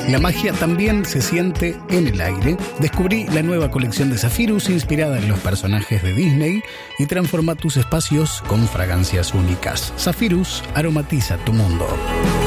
La magia también se siente en el aire. Descubrí la nueva colección de Zephyrus inspirada en los personajes de Disney y transforma tus espacios con fragancias únicas. Zephyrus aromatiza tu mundo.